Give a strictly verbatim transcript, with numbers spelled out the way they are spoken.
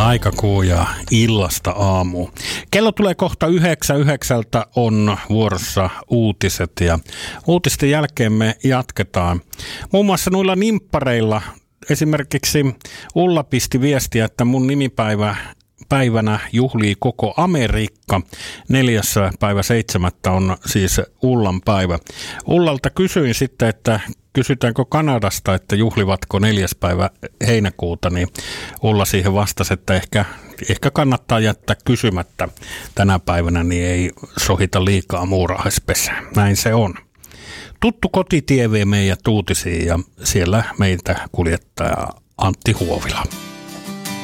Aika kuujaa illasta aamuun. Kello tulee kohta yhdeksän. Yhdeksältä on vuorossa uutiset ja uutisten jälkeen me jatketaan. Muun muassa noilla nimppareilla esimerkiksi Ulla pisti viestiä, että mun nimipäivä päivänä juhlii koko Amerikka. Neljäs päivä seitsemättä on siis Ullan päivä. Ullalta kysyin sitten, että kysytäänkö Kanadasta, että juhlivatko neljäs päivä heinäkuuta, niin Ulla siihen vastasi, että ehkä, ehkä kannattaa jättää kysymättä tänä päivänä, niin ei sohita liikaa muurahaispesää. Näin se on. Tuttu kotitie vie meidät uutisiin ja siellä meitä kuljettaa Antti Huovila.